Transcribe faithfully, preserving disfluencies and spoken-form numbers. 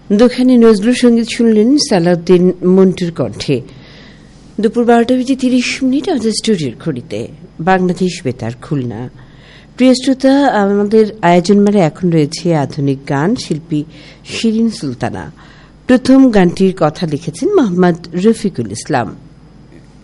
দুখানি নজরুল সঙ্গীত শুনলেন সালাউদ্দিন মন্টুর কণ্ঠে। দুপুর বারোটা বেজে তিরিশ মিনিট আমাদের স্টুডিওর ঘড়িতে। বাংলাদেশ বেতার খুলনা। প্রিয় শ্রোতা, আমাদের আয়োজন মানে এখন রয়েছে আধুনিক গান, শিল্পী শিরিন সুলতানা। প্রথম গানটির কথা লিখেছেন মোহাম্মদ রফিকুল ইসলাম।